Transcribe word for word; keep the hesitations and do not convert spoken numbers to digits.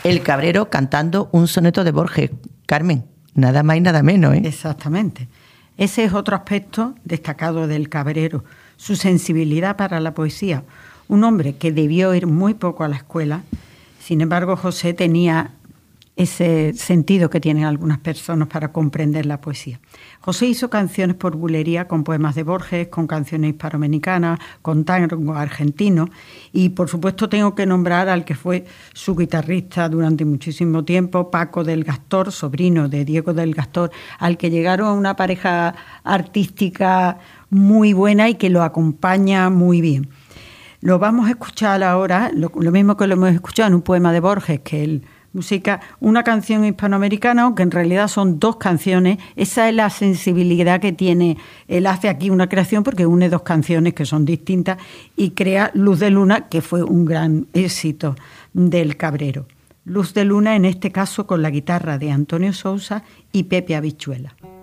El Cabrero cantando un soneto de Borges. Carmen, nada más y nada menos, ¿eh? Exactamente. Ese es otro aspecto destacado del Cabrero, su sensibilidad para la poesía. Un hombre que debió ir muy poco a la escuela, sin embargo, José tenía ese sentido que tienen algunas personas para comprender la poesía. José hizo canciones por bulería con poemas de Borges, con canciones hispanoamericanas, con tango argentino, y por supuesto tengo que nombrar al que fue su guitarrista durante muchísimo tiempo, Paco del Gastor, sobrino de Diego del Gastor, al que llegaron a una pareja artística muy buena y que lo acompaña muy bien. Lo vamos a escuchar ahora, lo, lo mismo que lo hemos escuchado en un poema de Borges, que el música, una canción hispanoamericana, aunque en realidad son dos canciones. Esa es la sensibilidad que tiene. Él hace aquí una creación porque une dos canciones que son distintas y crea Luz de Luna, que fue un gran éxito del Cabrero. Luz de Luna, en este caso con la guitarra de Antonio Sousa y Pepe Habichuela.